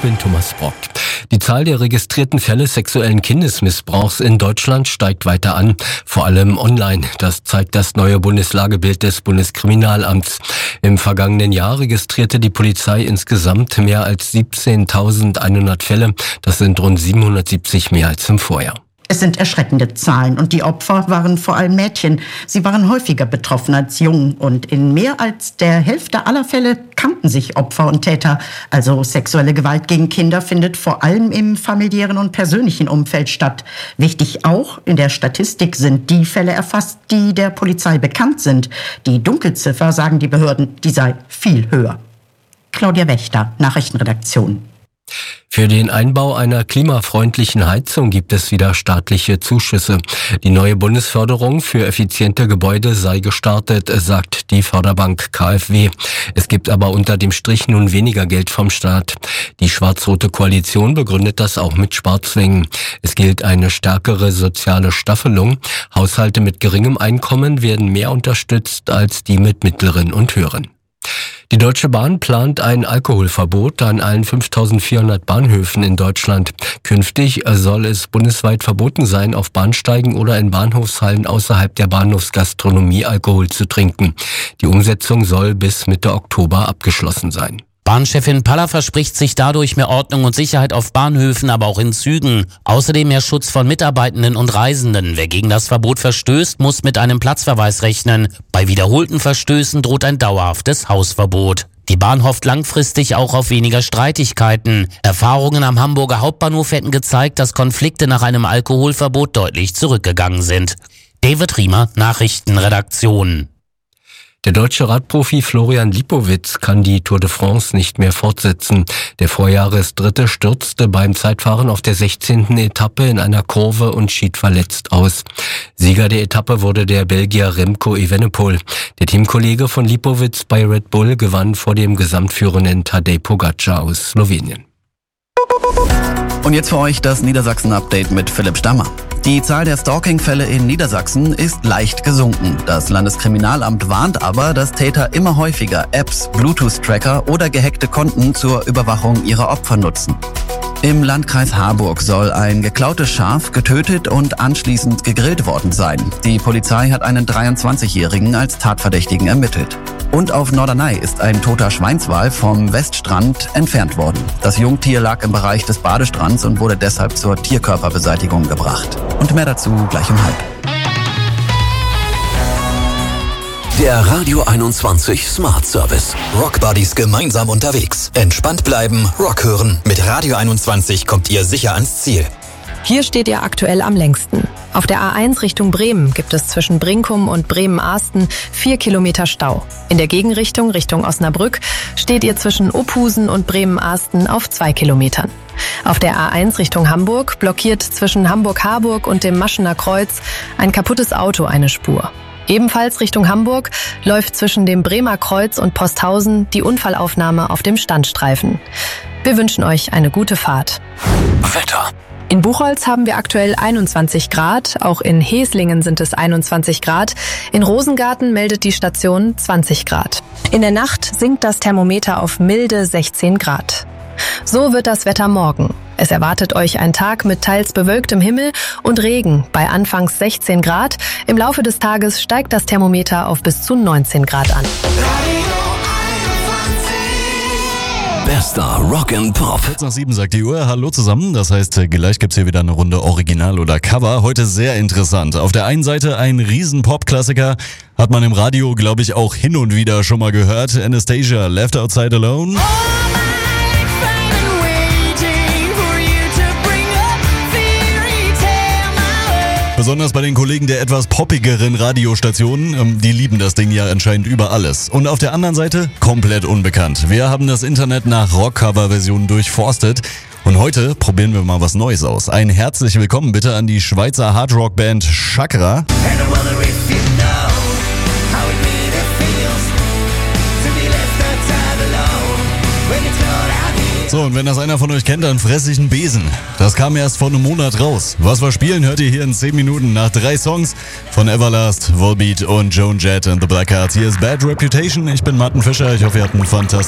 bin Thomas Brock. Die Zahl der registrierten Fälle sexuellen Kindesmissbrauchs in Deutschland steigt weiter an, vor allem online. Das zeigt das neue Bundeslagebild des Bundeskriminalamts. Im vergangenen Jahr registrierte die Polizei insgesamt mehr als 17.100 Fälle. Das sind rund 770 mehr als im Vorjahr. Es sind erschreckende Zahlen und die Opfer waren vor allem Mädchen. Sie waren häufiger betroffen als Jungen und in mehr als der Hälfte aller Fälle kannten sich Opfer und Täter. Also sexuelle Gewalt gegen Kinder findet vor allem im familiären und persönlichen Umfeld statt. Wichtig auch, in der Statistik sind die Fälle erfasst, die der Polizei bekannt sind. Die Dunkelziffer, sagen die Behörden, die sei viel höher. Claudia Wächter, Nachrichtenredaktion. Für den Einbau einer klimafreundlichen Heizung gibt es wieder staatliche Zuschüsse. Die neue Bundesförderung für effiziente Gebäude sei gestartet, sagt die Förderbank KfW. Es gibt aber unter dem Strich nun weniger Geld vom Staat. Die schwarz-rote Koalition begründet das auch mit Sparzwängen. Es gilt eine stärkere soziale Staffelung. Haushalte mit geringem Einkommen werden mehr unterstützt als die mit mittleren und höheren. Die Deutsche Bahn plant ein Alkoholverbot an allen 5.400 Bahnhöfen in Deutschland. Künftig soll es bundesweit verboten sein, auf Bahnsteigen oder in Bahnhofshallen außerhalb der Bahnhofsgastronomie Alkohol zu trinken. Die Umsetzung soll bis Mitte Oktober abgeschlossen sein. Bahnchefin Paller verspricht sich dadurch mehr Ordnung und Sicherheit auf Bahnhöfen, aber auch in Zügen. Außerdem mehr Schutz von Mitarbeitenden und Reisenden. Wer gegen das Verbot verstößt, muss mit einem Platzverweis rechnen. Bei wiederholten Verstößen droht ein dauerhaftes Hausverbot. Die Bahn hofft langfristig auch auf weniger Streitigkeiten. Erfahrungen am Hamburger Hauptbahnhof hätten gezeigt, dass Konflikte nach einem Alkoholverbot deutlich zurückgegangen sind. David Riemer, Nachrichtenredaktion. Der deutsche Radprofi Florian Lipowitz kann die Tour de France nicht mehr fortsetzen. Der Vorjahresdritte stürzte beim Zeitfahren auf der 16. Etappe in einer Kurve und schied verletzt aus. Sieger der Etappe wurde der Belgier Remco Evenepoel. Der Teamkollege von Lipowitz bei Red Bull gewann vor dem gesamtführenden Tadej Pogačar aus Slowenien. Und jetzt für euch das Niedersachsen-Update mit Philipp Stammer. Die Zahl der Stalking-Fälle in Niedersachsen ist leicht gesunken. Das Landeskriminalamt warnt aber, dass Täter immer häufiger Apps, Bluetooth-Tracker oder gehackte Konten zur Überwachung ihrer Opfer nutzen. Im Landkreis Harburg soll ein geklautes Schaf getötet und anschließend gegrillt worden sein. Die Polizei hat einen 23-Jährigen als Tatverdächtigen ermittelt. Und auf Norderney ist ein toter Schweinswal vom Weststrand entfernt worden. Das Jungtier lag im Bereich des Badestrands und wurde deshalb zur Tierkörperbeseitigung gebracht. Und mehr dazu gleich um 12:30. Der Radio 21 Smart Service. Rock Buddies gemeinsam unterwegs. Entspannt bleiben, Rock hören. Mit Radio 21 kommt ihr sicher ans Ziel. Hier steht ihr aktuell am längsten. Auf der A1 Richtung Bremen gibt es zwischen Brinkum und Bremen-Ahsten 4 Kilometer Stau. In der Gegenrichtung Richtung Osnabrück steht ihr zwischen Ophusen und Bremen-Ahsten auf 2 Kilometern. Auf der A1 Richtung Hamburg blockiert zwischen Hamburg-Harburg und dem Maschener Kreuz ein kaputtes Auto eine Spur. Ebenfalls Richtung Hamburg läuft zwischen dem Bremer Kreuz und Posthausen die Unfallaufnahme auf dem Standstreifen. Wir wünschen euch eine gute Fahrt. Wetter. In Buchholz haben wir aktuell 21 Grad, auch in Heslingen sind es 21 Grad. In Rosengarten meldet die Station 20 Grad. In der Nacht sinkt das Thermometer auf milde 16 Grad. So wird das Wetter morgen. Es erwartet euch ein Tag mit teils bewölktem Himmel und Regen bei anfangs 16 Grad. Im Laufe des Tages steigt das Thermometer auf bis zu 19 Grad an. Bester Rock and Pop. 6:07 sagt die Uhr. Hallo zusammen. Das heißt, gleich gibt's hier wieder eine Runde Original oder Cover. Heute sehr interessant. Auf der einen Seite ein riesen Pop-Klassiker. Hat man im Radio, glaube ich, auch hin und wieder schon mal gehört. Anastasia, Left Outside Alone. Besonders bei den Kollegen der etwas poppigeren Radiostationen, die lieben das Ding ja anscheinend über alles. Und auf der anderen Seite komplett unbekannt. Wir haben das Internet nach Rock-Cover-Versionen durchforstet und heute probieren wir mal was Neues aus. Ein herzlich willkommen bitte an die Schweizer Hardrock-Band Chakra. So, und wenn das einer von euch kennt, dann fress ich einen Besen. Das kam erst vor einem Monat raus. Was wir spielen, hört ihr hier in 10 Minuten nach 3 Songs von Everlast, Volbeat und Joan Jett and the Blackhearts. Hier ist Bad Reputation. Ich bin Martin Fischer. Ich hoffe, ihr habt einen fantastischen